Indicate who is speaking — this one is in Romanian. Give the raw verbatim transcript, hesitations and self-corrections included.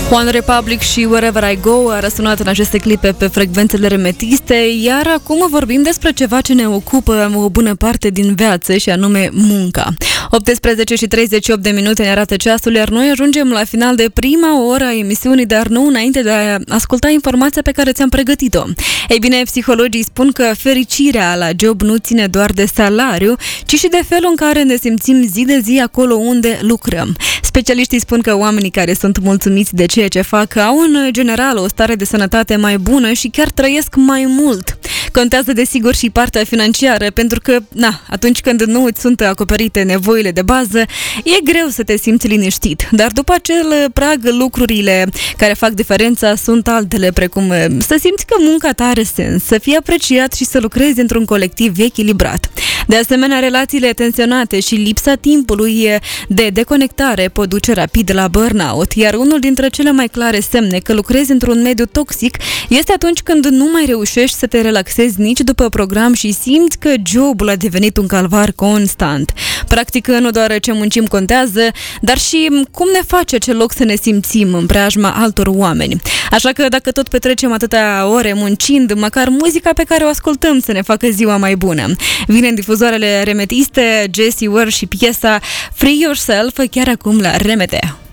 Speaker 1: One Republic și Wherever I Go a răsunat în aceste clipe pe frecvențele remetiste, iar acum vorbim despre ceva ce ne ocupă o bună parte din viață, și anume munca. optsprezece și treizeci și opt de minute ne arată ceasul, iar noi ajungem la final de prima oră a emisiunii, dar nu înainte de a asculta informația pe care ți-am pregătit-o. Ei bine, psihologii spun că fericirea la job nu ține doar de salariu, ci și de felul în care ne simțim zi de zi acolo unde lucrăm. Specialiștii spun că oamenii care sunt mulțumiți de ceea ce fac au în general o stare de sănătate mai bună și chiar trăiesc mai mult. Contează desigur și partea financiară, pentru că, na, atunci când nu îți sunt acoperite nevoile de bază, e greu să te simți liniștit. Dar după acel prag, lucrurile care fac diferența sunt altele, precum să simți că munca ta are sens, să fii apreciat și să lucrezi într-un colectiv echilibrat. De asemenea, relațiile tensionate și lipsa timpului de deconectare pot duce rapid la burnout, iar unul dintre cele mai clare semne că lucrezi într-un mediu toxic este atunci când nu mai reușești să te relaxezi nici după program și simți că jobul a devenit un calvar constant. Practic, nu doar ce muncim contează, dar și cum ne face acel loc să ne simțim în preajma altor oameni. Așa că dacă tot petrecem atâtea ore muncind, măcar muzica pe care o ascultăm să ne facă ziua mai bună. Vine în difuzoarele remetiste Jessie Ware și piesa Free Yourself chiar acum la R M T.